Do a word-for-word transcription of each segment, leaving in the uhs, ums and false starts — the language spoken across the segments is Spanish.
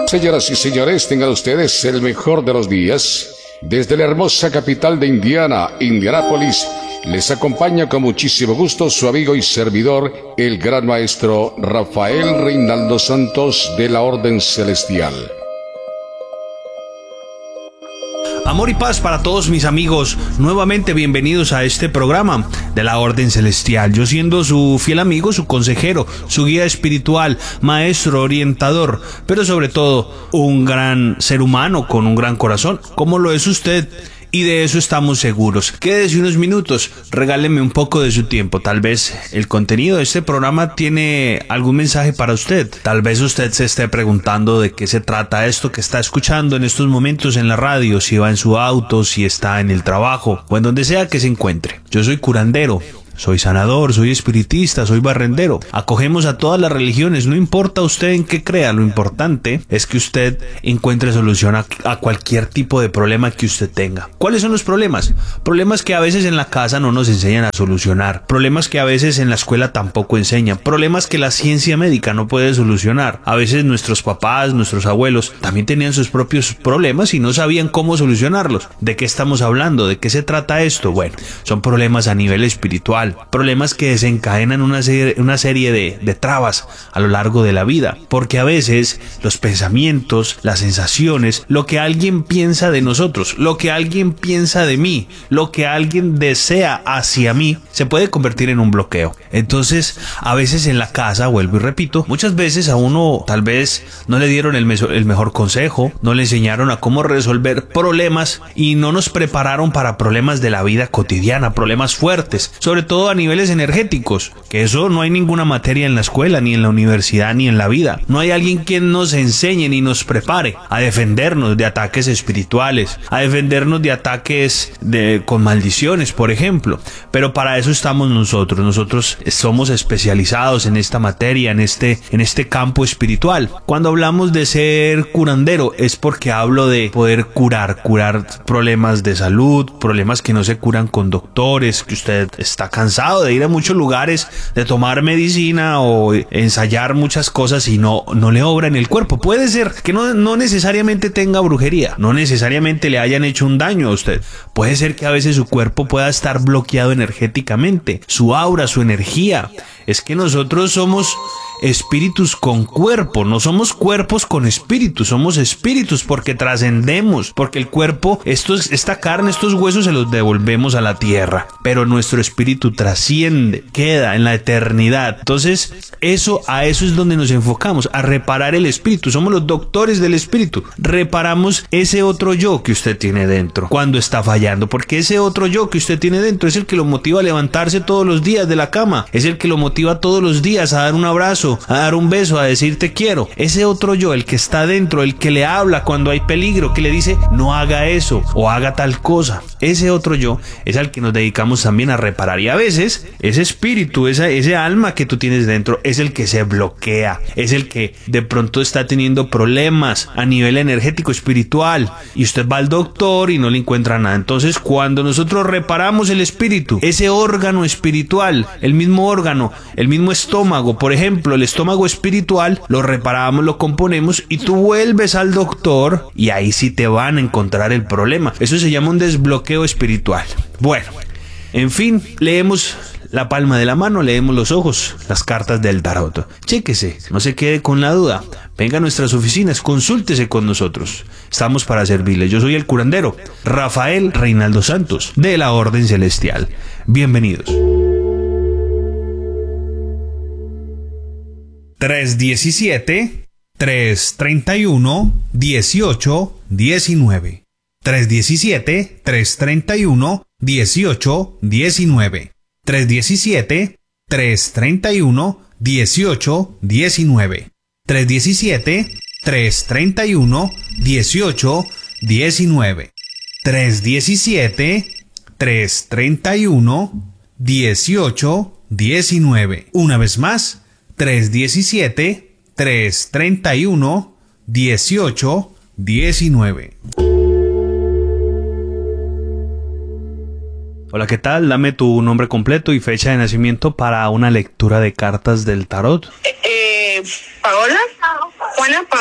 Señoras y señores, tengan ustedes el mejor de los días. Desde la hermosa capital de Indiana, Indianápolis, les acompaña con muchísimo gusto su amigo y servidor, el gran maestro Rafael Reinaldo Santos de la Orden Celestial. Amor y paz para todos mis amigos, nuevamente bienvenidos a este programa de la Orden Celestial. Yo siendo su fiel amigo, su consejero, su guía espiritual, maestro, orientador, pero sobre todo un gran ser humano con un gran corazón, como lo es usted. Y de eso estamos seguros. Quédese unos minutos, regáleme un poco de su tiempo. Tal vez el contenido de este programa tiene algún mensaje para usted. Tal vez usted se esté preguntando de qué se trata esto que está escuchando en estos momentos en la radio, si va en su auto, si está en el trabajo o en donde sea que se encuentre. Yo soy curandero. Soy sanador, soy espiritista, soy barrendero. Acogemos a todas las religiones, no importa usted en qué crea, lo importante es que usted encuentre solución a, a cualquier tipo de problema que usted tenga. ¿Cuáles son los problemas? Problemas que a veces en la casa no nos enseñan a solucionar, problemas que a veces en la escuela tampoco enseñan, problemas que la ciencia médica no puede solucionar. A veces nuestros papás, nuestros abuelos también tenían sus propios problemas y no sabían cómo solucionarlos. ¿De qué estamos hablando? ¿De qué se trata esto? Bueno, son problemas a nivel espiritual. Problemas que desencadenan una serie, una serie de, de trabas a lo largo de la vida, porque a veces los pensamientos, las sensaciones, lo que alguien piensa de nosotros, lo que alguien piensa de mí, lo que alguien desea hacia mí, se puede convertir en un bloqueo. Entonces, a veces en la casa, vuelvo y repito, muchas veces a uno tal vez no le dieron el, meso, el mejor consejo, no le enseñaron a cómo resolver problemas y no nos prepararon para problemas de la vida cotidiana, problemas fuertes, sobre todo a niveles energéticos, que eso no hay ninguna materia en la escuela, ni en la universidad, ni en la vida. No hay alguien quien nos enseñe ni nos prepare a defendernos de ataques espirituales, a defendernos de ataques de, con maldiciones, por ejemplo. Pero para eso estamos nosotros. Nosotros somos especializados en esta materia, en este, en este campo espiritual. Cuando hablamos de ser curandero, es porque hablo de poder curar, curar problemas de salud, problemas que no se curan con doctores, que usted está cansado de ir a muchos lugares, de tomar medicina o ensayar muchas cosas y no, no le obra en el cuerpo. Puede ser que no, no necesariamente tenga brujería, no necesariamente le hayan hecho un daño a usted. Puede ser que a veces su cuerpo pueda estar bloqueado energéticamente, su aura, su energía. Es que nosotros somos espíritus con cuerpo, no somos cuerpos con espíritus, somos espíritus porque trascendemos, porque el cuerpo, estos, esta carne, estos huesos se los devolvemos a la tierra, pero nuestro espíritu trasciende, queda en la eternidad. Entonces, eso, a eso es donde nos enfocamos, a reparar el espíritu. Somos los doctores del espíritu, reparamos ese otro yo que usted tiene dentro cuando está fallando, porque ese otro yo que usted tiene dentro es el que lo motiva a levantarse todos los días de la cama, es el que lo motiva todos los días a dar un abrazo, a dar un beso, a decir te quiero. Ese otro yo, el que está dentro, el que le habla cuando hay peligro, que le dice no haga eso o haga tal cosa, ese otro yo es al que nos dedicamos también a reparar. Y a veces ese espíritu, esa, ese alma que tú tienes dentro es el que se bloquea, es el que de pronto está teniendo problemas a nivel energético, espiritual, y usted va al doctor y no le encuentra nada. Entonces cuando nosotros reparamos el espíritu, ese órgano espiritual, el mismo órgano, el mismo estómago, por ejemplo, el estómago espiritual, lo reparamos, lo componemos y tú vuelves al doctor y ahí sí te van a encontrar el problema. Eso se llama un desbloqueo espiritual. Bueno, en fin, leemos la palma de la mano, leemos los ojos, las cartas del tarot. Chéquese, no se quede con la duda. Venga a nuestras oficinas, consúltese con nosotros. Estamos para servirle. Yo soy el curandero Rafael Reinaldo Santos de la Orden Celestial. Bienvenidos. tres diecisiete, tres treinta y uno, dieciocho, diecinueve. tres diecisiete, tres treinta y uno, dieciocho, diecinueve. tres diecisiete, tres treinta y uno, dieciocho, diecinueve. tres diecisiete, tres treinta y uno, dieciocho, diecinueve. tres diecisiete, tres treinta y uno, dieciocho, diecinueve. Una vez más, tres diecisiete, tres treinta y uno, dieciocho, diecinueve. Hola, ¿qué tal? Dame tu nombre completo y fecha de nacimiento para una lectura de cartas del tarot. Eh, eh, Paola, Juana Paola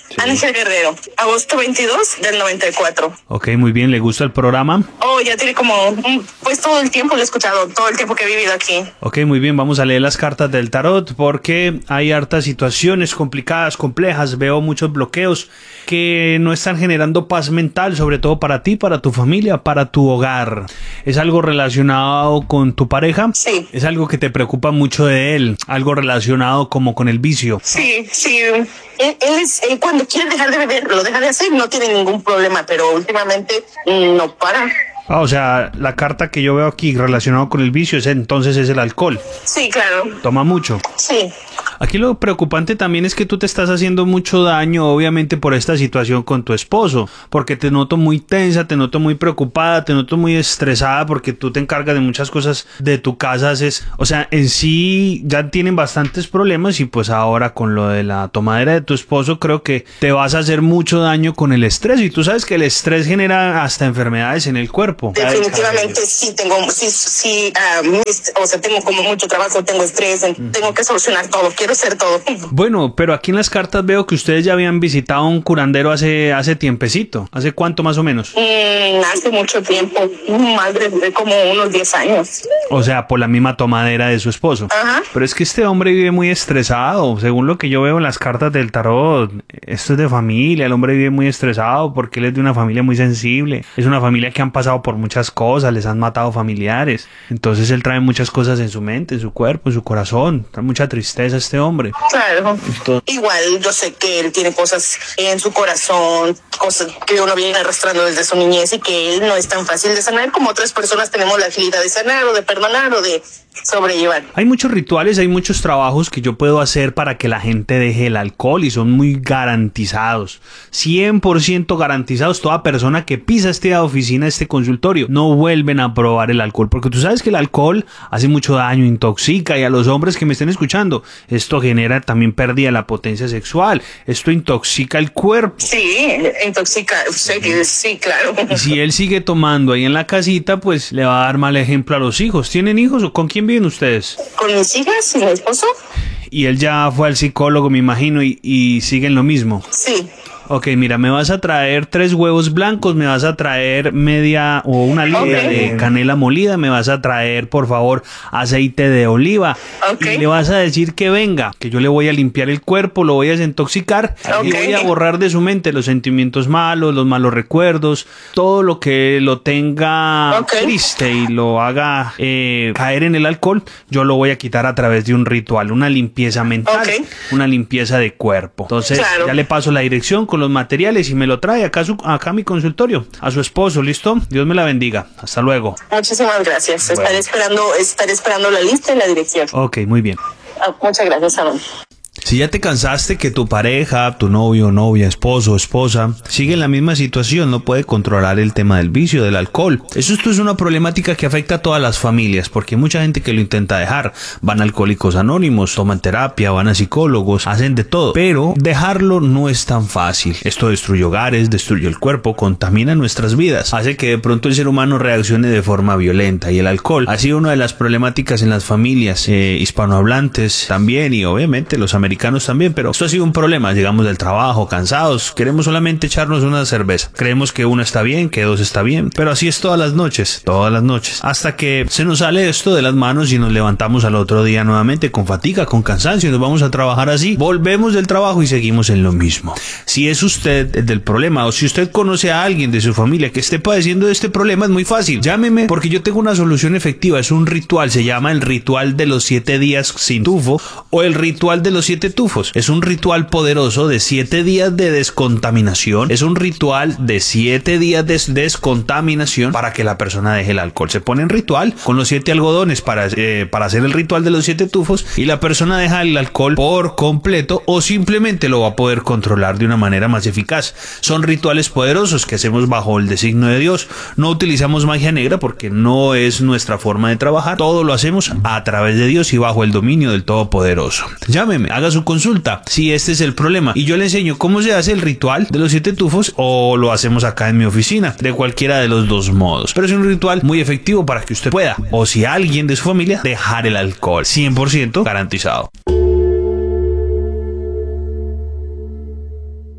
Sí. Ángel Guerrero, agosto veintidós del noventa y cuatro. Ok, muy bien. ¿Le gusta el programa? Oh, ya tiene como, pues todo el tiempo lo he escuchado, todo el tiempo que he vivido aquí. Ok, muy bien. Vamos a leer las cartas del tarot porque hay hartas situaciones complicadas, complejas. Veo muchos bloqueos que no están generando paz mental, sobre todo para ti, para tu familia, para tu hogar. ¿Es algo relacionado con tu pareja? Sí. ¿Es algo que te preocupa mucho de él? ¿Algo relacionado como con el vicio? Sí, sí. Él, él, es, él cuando quiere dejar de beber, lo deja de hacer, no tiene ningún problema, pero últimamente no para. Ah, o sea, la carta que yo veo aquí relacionada con el vicio es entonces es el alcohol. Sí, claro. ¿Toma mucho? Sí. Aquí lo preocupante también es que tú te estás haciendo mucho daño, obviamente, por esta situación con tu esposo, porque te noto muy tensa, te noto muy preocupada, te noto muy estresada porque tú te encargas de muchas cosas de tu casa, haces, o sea, en sí ya tienen bastantes problemas y pues ahora con lo de la tomadera de tu esposo creo que te vas a hacer mucho daño con el estrés y tú sabes que el estrés genera hasta enfermedades en el cuerpo. Definitivamente sí tengo, sí, sí, uh, o sea, tengo como mucho trabajo, tengo estrés, mm. tengo que solucionar todo, quiero hacer todo. Bueno, pero aquí en las cartas veo que ustedes ya habían visitado un curandero hace, hace tiempecito. ¿Hace cuánto más o menos? Mm, hace mucho tiempo, más de como unos diez años. O sea, por la misma tomadera de su esposo. Ajá. Pero es que este hombre vive muy estresado, según lo que yo veo en las cartas del tarot. Esto es de familia, el hombre vive muy estresado porque él es de una familia muy sensible. Es una familia que han pasado por muchas cosas, les han matado familiares. Entonces él trae muchas cosas en su mente, en su cuerpo, en su corazón. Trae mucha tristeza este hombre. Claro. Entonces, igual yo sé que él tiene cosas en su corazón, cosas que uno viene arrastrando desde su niñez y que él no es tan fácil de sanar como otras personas tenemos la agilidad de sanar o de perdonar o de sobrellevar. Hay muchos rituales, hay muchos trabajos que yo puedo hacer para que la gente deje el alcohol y son muy garantizados, cien por ciento garantizados. Toda persona que pisa esta oficina, este consultorio, no vuelven a probar el alcohol, porque tú sabes que el alcohol hace mucho daño, intoxica, y a los hombres que me estén escuchando, esto genera también pérdida de la potencia sexual, esto intoxica el cuerpo. Sí, intoxica, sí, sí, claro. Y si él sigue tomando ahí en la casita, pues le va a dar mal ejemplo a los hijos. ¿Tienen hijos o con quién viven ustedes? Con mis hijas y mi esposo. Y él ya fue al psicólogo, me imagino, y, y siguen lo mismo. Sí. Ok, mira, me vas a traer tres huevos blancos, me vas a traer media o una libra okay. de canela molida, me vas a traer, por favor, aceite de oliva. Okay. Y le vas a decir que venga, que yo le voy a limpiar el cuerpo, lo voy a desintoxicar okay. y voy a borrar de su mente los sentimientos malos, los malos recuerdos, todo lo que lo tenga okay. triste y lo haga eh, caer en el alcohol, yo lo voy a quitar a través de un ritual, una limpieza mental, okay. una limpieza de cuerpo. Entonces, claro. ya le paso la dirección con los materiales y me lo trae acá, su, acá a mi consultorio, a su esposo, ¿listo? Dios me la bendiga. Hasta luego. Muchísimas gracias. Bueno. Estaré esperando, estaré esperando la lista y la dirección. Ok, muy bien. Ah, muchas gracias, Aaron. Si ya te cansaste que tu pareja, tu novio, novia, esposo, esposa, sigue en la misma situación, no puede controlar el tema del vicio, del alcohol. Eso esto es una problemática que afecta a todas las familias, porque hay mucha gente que lo intenta dejar. Van a Alcohólicos Anónimos, toman terapia, van a psicólogos, hacen de todo. Pero dejarlo no es tan fácil. Esto destruye hogares, destruye el cuerpo, contamina nuestras vidas. Hace que de pronto el ser humano reaccione de forma violenta. Y el alcohol ha sido una de las problemáticas en las familias eh, hispanohablantes también, y obviamente los americanos también, pero esto ha sido un problema. Llegamos del trabajo cansados, queremos solamente echarnos una cerveza, creemos que una está bien, que dos está bien, pero así es todas las noches, todas las noches, hasta que se nos sale esto de las manos y nos levantamos al otro día nuevamente con fatiga, con cansancio, y nos vamos a trabajar así, volvemos del trabajo y seguimos en lo mismo. Si es usted el del problema, o si usted conoce a alguien de su familia que esté padeciendo de este problema, es muy fácil, llámeme, porque yo tengo una solución efectiva. Es un ritual, se llama el ritual de los siete días sin tufo o el ritual de los siete tufos. Es un ritual poderoso de siete días de descontaminación. Es un ritual de siete días de descontaminación para que la persona deje el alcohol. Se pone en ritual con los siete algodones para, eh, para hacer el ritual de los siete tufos, y la persona deja el alcohol por completo o simplemente lo va a poder controlar de una manera más eficaz. Son rituales poderosos que hacemos bajo el designio de Dios. No utilizamos magia negra porque no es nuestra forma de trabajar. Todo lo hacemos a través de Dios y bajo el dominio del Todopoderoso. Llámeme, haga su consulta si este es el problema y yo le enseño cómo se hace el ritual de los siete tufos, o lo hacemos acá en mi oficina, de cualquiera de los dos modos. Pero es un ritual muy efectivo para que usted pueda, o si alguien de su familia, dejar el alcohol, cien por ciento garantizado.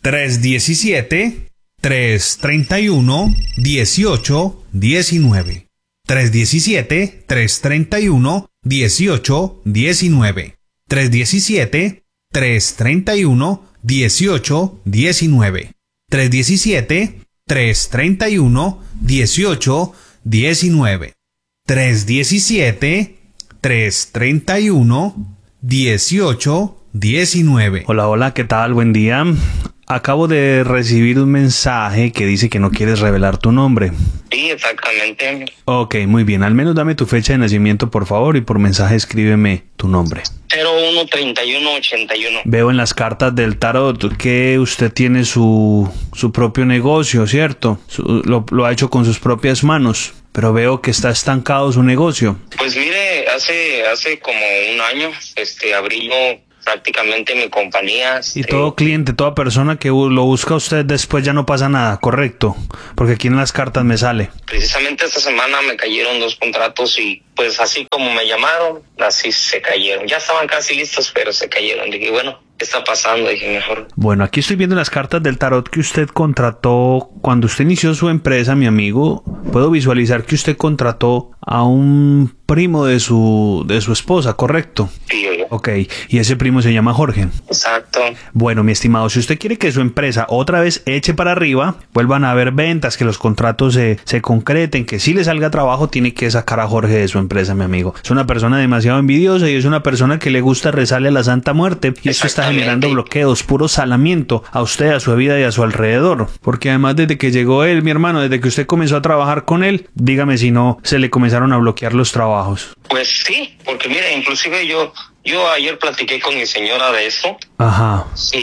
tres diecisiete, tres treinta y uno, dieciocho diecinueve. tres diecisiete, tres treinta y uno, dieciocho diecinueve. tres diecisiete, tres treinta y uno, dieciocho diecinueve. tres diecisiete, tres treinta y uno, dieciocho diecinueve. tres diecisiete, tres treinta y uno, dieciocho diecinueve. Hola, hola, ¿qué tal? Buen día. Acabo de recibir un mensaje que dice que no quieres revelar tu nombre. Sí, exactamente. Ok, muy bien. Al menos dame tu fecha de nacimiento, por favor, y por mensaje escríbeme tu nombre. cero uno treinta y uno ochenta y uno. Veo en las cartas del tarot que usted tiene su, su propio negocio, ¿cierto? Su, lo, lo ha hecho con sus propias manos, pero veo que está estancado su negocio. Pues mire, hace hace como un año este abrí yo prácticamente mi compañía. Y todo cliente, toda persona que lo busca a usted después ya no pasa nada, ¿correcto? Porque aquí en las cartas me sale. Precisamente esta semana me cayeron dos contratos y pues así como me llamaron, así se cayeron. Ya estaban casi listos, pero se cayeron. Dije, bueno, ¿qué está pasando? Dije, mejor. Bueno, aquí estoy viendo las cartas del tarot que usted contrató cuando usted inició su empresa, mi amigo. Puedo visualizar que usted contrató a un primo de su de su esposa, ¿correcto? Sí, yo. Ok, y ese primo se llama Jorge. Exacto. Bueno, mi estimado, si usted quiere que su empresa otra vez eche para arriba, vuelvan a haber ventas, que los contratos se, se concreten, que si le salga trabajo, tiene que sacar a Jorge de su empresa, mi amigo. Es una persona demasiado envidiosa y es una persona que le gusta rezarle a la Santa Muerte, y esto está generando bloqueos, puro salamiento a usted, a su vida y a su alrededor. Porque además, desde que llegó él, mi hermano, desde que usted comenzó a trabajar con él, dígame si no se le comenzaron a bloquear los trabajos. Pues sí, porque mire, inclusive yo yo ayer platiqué con mi señora de eso. Ajá.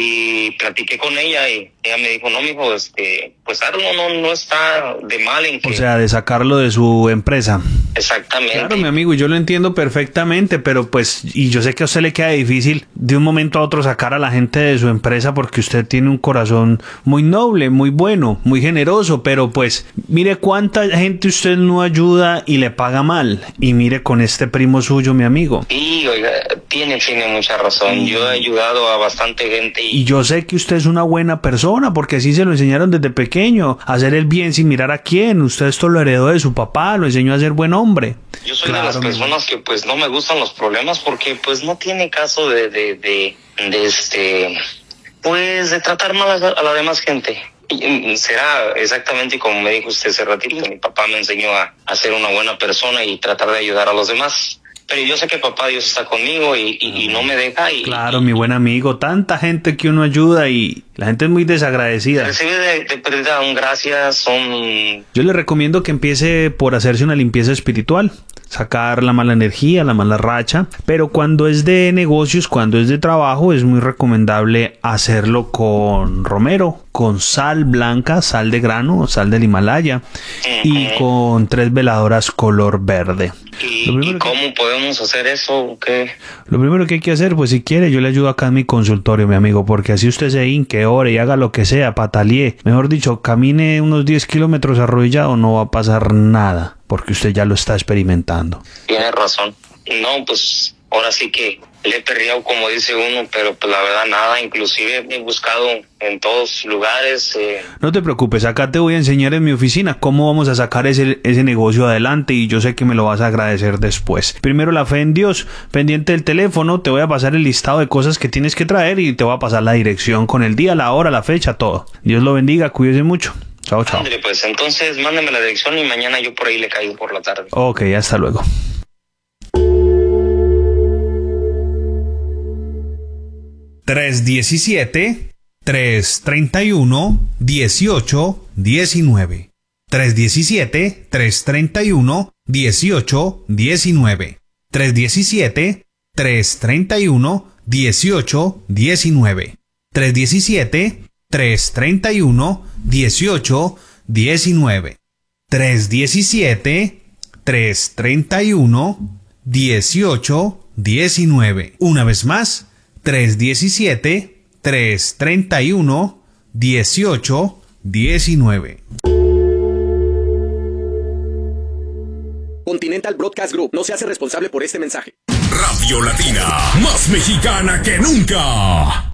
Y platiqué con ella y ella me dijo, no, mijo, este, pues algo no, no está de mal en que... O sea, de sacarlo de su empresa. Exactamente. Claro, mi amigo, y yo lo entiendo perfectamente, pero pues, y yo sé que a usted le queda difícil de un momento a otro sacar a la gente de su empresa porque usted tiene un corazón muy noble, muy bueno, muy generoso, pero pues, mire cuánta gente usted no ayuda y le paga mal. Y mire con este primo suyo, mi amigo. Sí, oiga, tiene, tiene mucha razón. Yo he ayudado a bastante gente y... Y yo sé que usted es una buena persona porque así se lo enseñaron desde pequeño, a hacer el bien sin mirar a quién. Usted esto lo heredó de su papá, lo enseñó a ser buen hombre. Yo soy Claro, de las personas que pues no me gustan los problemas porque pues no tiene caso de, de, de, de este, pues de tratar mal a, a la demás gente. Y será exactamente como me dijo usted hace ratito, mi papá me enseñó a, a ser una buena persona y tratar de ayudar a los demás. Pero yo sé que papá Dios está conmigo y, y, y no me deja. Y, Claro, mi buen amigo, tanta gente que uno ayuda y la gente es muy desagradecida. Recibe de, de pérdida un gracias, son... Yo le recomiendo que empiece por hacerse una limpieza espiritual, sacar la mala energía, la mala racha, pero cuando es de negocios, cuando es de trabajo, es muy recomendable hacerlo con romero, con sal blanca, sal de grano, sal del Himalaya, uh-huh. y con tres veladoras color verde. ¿Y, ¿y cómo que, podemos hacer eso? ¿Qué? Lo primero que hay que hacer, pues si quiere, yo le ayudo acá en mi consultorio, mi amigo, porque así usted se hinque, ore y haga lo que sea, patalie, mejor dicho, camine unos diez kilómetros arrodillado, no va a pasar nada, porque usted ya lo está experimentando. Tiene razón. No, pues ahora sí que le he perreado, como dice uno, pero pues la verdad nada, inclusive he buscado en todos lugares. Eh. No te preocupes, acá te voy a enseñar en mi oficina cómo vamos a sacar ese, ese negocio adelante y yo sé que me lo vas a agradecer después. Primero la fe en Dios, pendiente del teléfono, te voy a pasar el listado de cosas que tienes que traer y te voy a pasar la dirección con el día, la hora, la fecha, todo. Dios lo bendiga, cuídese mucho. Chao, chao. André, pues entonces mándame la dirección y mañana yo por ahí le caigo por la tarde. Ok, hasta luego. tres diecisiete, tres treinta y uno, dieciocho diecinueve. tres diecisiete, tres treinta y uno, dieciocho diecinueve. tres diecisiete, tres treinta y uno, dieciocho diecinueve. tres diecisiete, tres treinta y uno, dieciocho diecinueve. tres diecisiete, tres treinta y uno, dieciocho diecinueve. Una vez más, tres diecisiete, tres treinta y uno, dieciocho diecinueve. Continental Broadcast Group no se hace responsable por este mensaje. Radio Latina, más mexicana que nunca.